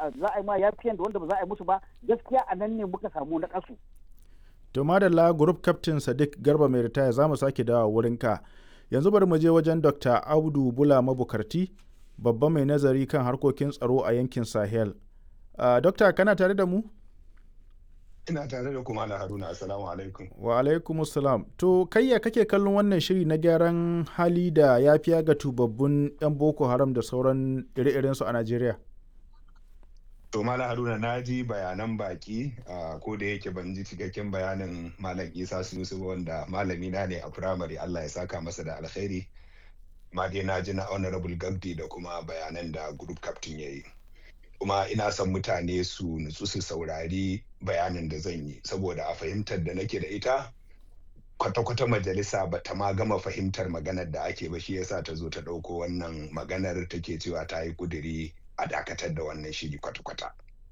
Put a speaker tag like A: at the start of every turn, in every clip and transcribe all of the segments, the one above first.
A: za a yi ma yafiyan da wanda ba za a yi musu ba, gaskiya a nan ne muka samu na kasu.
B: To madalla group captain Sadiq Garba mai ritaya za mu sake dawa wurinka. Yanzu bari mu je wajen Dr. Audu Bula Mabukarti, babban mai nazari kan harkokin tsaro a yankin Sahel. Dokta, kana tare da mu?
C: Ina tare da kuma na Haruna. Assalamu alaikum.
B: Wa alaikum assalam. To kayya kake kallon wannan shiri na gyaran hali da yafiya ga tubabbun 'yan Boko Haram da sauran ire-irensu a Najeriya?
C: To Malam Haruna, na ji bayanan baki ko da yake ban ji cikakken bayanin Malam Isa Sunusi wanda malami na ne a firamare, Allah ya saka masa da alkhairi. Ma dai na ji na Honorable Gabdi da kuma bayanan da group captain ya yi. Kuma ina son mutane su nutsu su saurari bayanin da zan yi, saboda a fahimtar da nake da ita kwata-kwata majalisa ba ta ma gama fahimtar maganar da ake ba, shi yasa ta zo ta ɗauko wannan maganar take cewa ta yi kuduri a dakatar da wannan shiri kwata-kwata.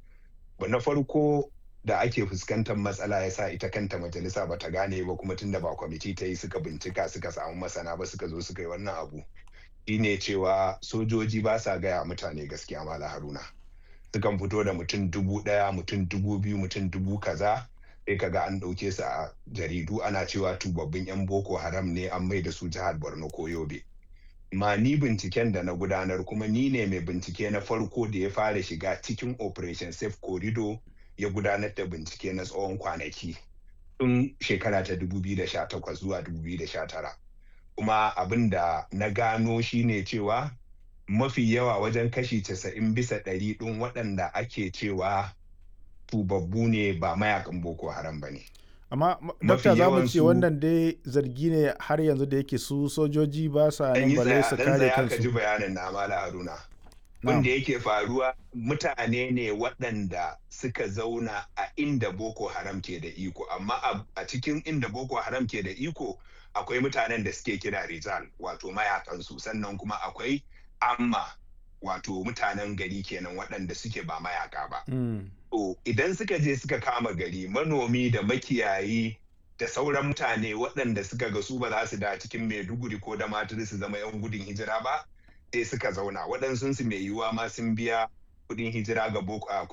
C: Na farko da ake fuskantar matsala yasa ita kanta majalisa ba ta gane ba, kuma tunda ba kwamiti ta yi suka bincika suka samu masana ba suka zo suka yi wannan abu, shine cewa sojoji ba sa gaya mutane gaskiya. Malam Haruna, sukan fito da mutum 1,000, mutum 2,000, mutum 1000 kaza, sai kaga an ɗauke su a jaridu ana cewa tubabbin 'yan Boko Haram ne, an mai da su jihar Borno ko Yobe. Ma ni binciken da na gudanar, kuma ni ne mai bincike na farko da ya fara shiga cikin Operation Safe Corridor ya gudanar da bincike na tsawon kwanaki tun shekara ta 2018 zuwa 2019. Kuma abin da na gano shine cewa mafi yawa wajen kashi 90% ɗin waɗanda ake cewa tubabbu ne ba mayakan Boko Haram ba ne.
B: Amma dokta, za mu ce wannan dai zargi ne har yanzu da yake su sojoji ba sa nan bale su kare kansu.
C: Aka ji bayanin na Malam Haruna. Wanda yake faruwa, mutane ne waɗanda suka zauna a inda Boko Haram ke da iko, amma a cikin inda Boko Haram ke da iko akwai mutanen da suke kira rijal, wato mayakansu, sannan kuma akwai amma, wato mutanen gari kenan waɗanda suke ba mayaka ba. To idan suka je suka kama gari, manomi da makiyayi da sauran mutane waɗanda suka ga su ba za su da cikin Maiduguri ko da Damaturu su zama 'yan gudun hijira ba, sai suka zauna. Waɗansu su mai yiwuwa ma sun biya kuɗin hijira ga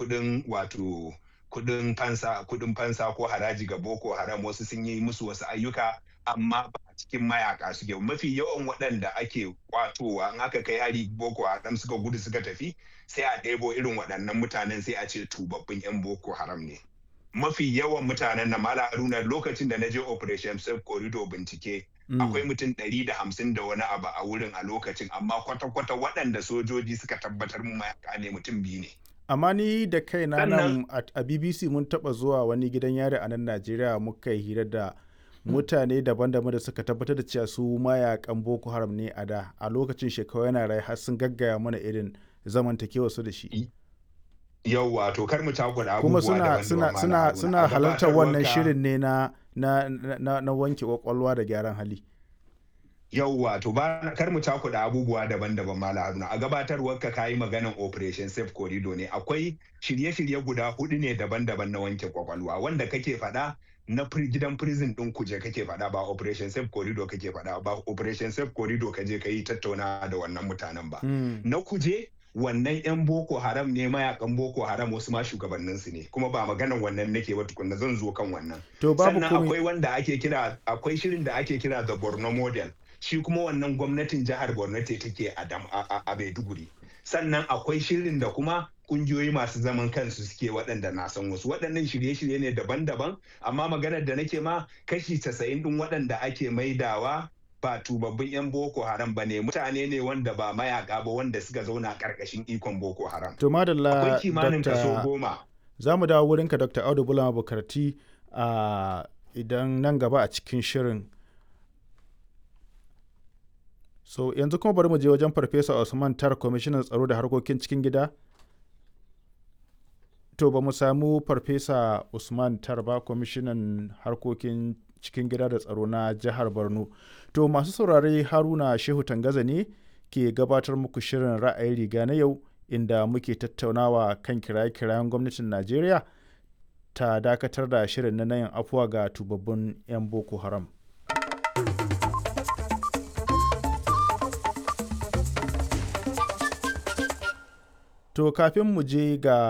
C: kuɗin fansa ko haraji ga Boko Haram, wasu sun yi musu wasu ayyuka, amma ba a cikin mayaka suke. Mafi yawan waɗanda ake kwatowa in aka kai hari Boko Haram suka gudu suka tafi, sai a ɗebo irin waɗannan mutanen sai a ce tubabbin 'yan Boko Haram ne. Mafi yawan mutanen na Malam Haruna, lokacin da na je Operation Safe Corridor bincike, akwai mutum 150 da wani abu a wurin a lokacin, amma kwata-kwata waɗanda sojoji suka tabbatar mu mayaka ne mutum 2 ne.
B: Amma ni da kaina nan a BBC mun taɓa zuwa wani gidan yari a nan Najeriya, muka yi hira da mutane daban-daban da suka tabbatar da cewa su mayakan Boko Haram ne a da. A lokacin shekaru yana rai har sun gaggaya mana irin zamantakewa su da shi.
C: Yauwa, to kar mu cakuɗa abubuwa daban-daban.
B: Kuma suna halartar wannan shirin ne na wanke kwakwalwa da gyaran hali.
C: Yauwa, to kar mu cakuɗa abubuwa daban-daban Malam Haruna. A gabatarwar ka yi maganan Operation Safe Corridor ne. Akwai shirye-shirye guda 4 ne daban-daban na wanke kwakwalwa, wanda kake faɗa na gidan prison ɗin Kuje kake faɗa, ba Operation Safe Corridor kake faɗa ba. Operation Safe Corridor kaje ka yi tattauna da wannan mutanen ba. Na Kuje wannan 'yan Boko Haram ne, mayakan Boko Haram, wasu ma shugabanninsu ne, kuma ba maganan wannan nake ba tukunna, zan zo kan wannan. Sannan akwai shirin da ake kira the Borno Model, shi kuma wannan gwamnatin jihar Borno ce take a Maiduguri. Sannan akwai shirin da kuma kungiyoyi masu zaman kansu suke, waɗanda na san wasu. Waɗannan shirye-shirye ne daban-daban, amma maganar da nake ma kashi 90 ɗin waɗanda ake maidawa ba tubabbin 'yan Boko Haram ba ne, mutane ne wanda ba mayaka ba, wanda suka zauna ƙarƙashin ikon Boko Haram.
B: To madalla,
C: akwai kimanin kaso 10.
B: Za mu dawo wurinka Dr. Audu Bula Mabukarti idan nan gaba a cikin shirin. So yanzu kuma bari mu je wajen Farfesa Usman Tar, kwamishinan tsaro da harkokin cikin gida. To ba mu samu Farfesa Usman Tar ba, kwamishinan harkokin cikin gida da tsaro na jihar Borno. To masu saurare, Haruna Shehu Tangaza ne ke gabatar muku shirin ra'ayin riga na yau, inda muke tattaunawa kan kiraye-kirayen gwamnatin Najeriya ta dakatar da shirin na yin afuwa ga tubabbun 'yan Boko Haram. To kafin mu je ga